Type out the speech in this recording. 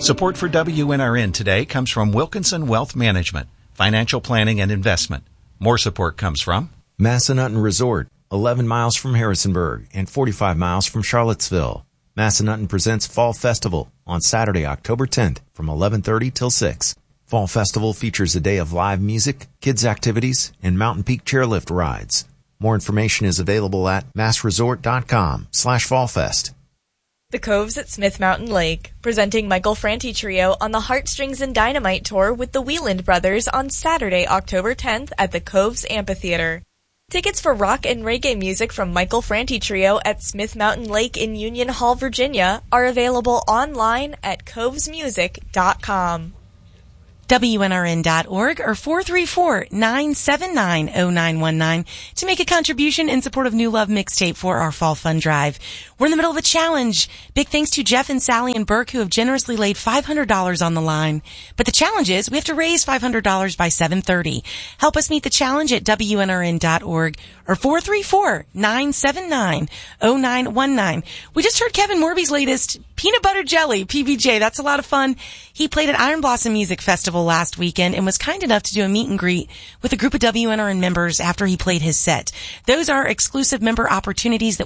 Support for WNRN today comes from Wilkinson Wealth Management, financial planning and investment. More support comes from Massanutten Resort, 11 miles from Harrisonburg and 45 miles from Charlottesville. Massanutten presents Fall Festival on Saturday, October 10th from 11:30 till 6. Fall Festival features a day of live music, kids activities, and Mountain Peak chairlift rides. More information is available at massresort.com/fallfest. The Coves at Smith Mountain Lake, presenting Michael Franti Trio on the Heartstrings and Dynamite Tour with the Wieland Brothers on Saturday, October 10th at the Coves Amphitheater. Tickets for rock and reggae music from Michael Franti Trio at Smith Mountain Lake in Union Hall, Virginia are available online at covesmusic.com. WNRN.org or 434-979-0919 to make a contribution in support of New Love Mixtape for our Fall Fun Drive. We're in the middle of a challenge. Big thanks to Jeff and Sally and Burke who have generously laid $500 on the line. But the challenge is we have to raise $500 by 7:30. Help us meet the challenge at WNRN.org or 434-979-0919. We just heard Kevin Morby's latest Peanut Butter Jelly, PBJ. That's a lot of fun. He played at Iron Blossom Music Festival last weekend and was kind enough to do a meet and greet with a group of WNRN members after he played his set. Those are exclusive member opportunities that